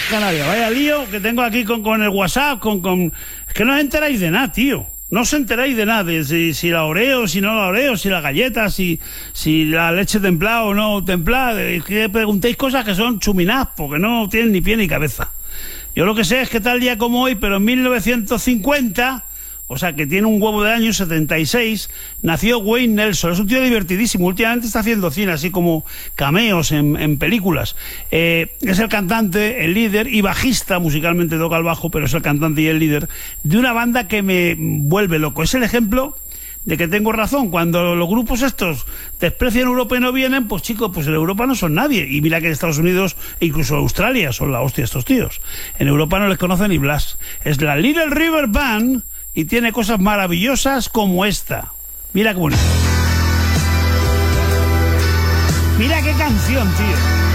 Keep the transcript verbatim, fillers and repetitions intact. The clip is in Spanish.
Canarias. Vaya lío que tengo aquí con, con el WhatsApp, con, con... Es que no os enteráis de nada, tío. No os enteráis de nada, de si, si la oreo, si no la oreo, si la galleta, si, si la leche templada o no templada. Es que preguntéis cosas que son chuminás, porque no tienen ni pie ni cabeza. Yo lo que sé es que tal día como hoy, pero en mil novecientos cincuenta... O sea, que tiene un huevo de año setenta y seis, nació Wayne Nelson. Es un tío divertidísimo. Últimamente está haciendo cine, así como cameos en, en películas. Eh, es el cantante, el líder y bajista, musicalmente toca el bajo, pero es el cantante y el líder de una banda que me vuelve loco. Es el ejemplo de que tengo razón. Cuando los grupos estos desprecian Europa y no vienen, pues chicos, pues en Europa no son nadie. Y mira que en Estados Unidos e incluso Australia son la hostia estos tíos. En Europa no les conocen ni Blas. Es la Little River Band. Y tiene cosas maravillosas como esta. Mira qué bonito. Mira qué canción, tío.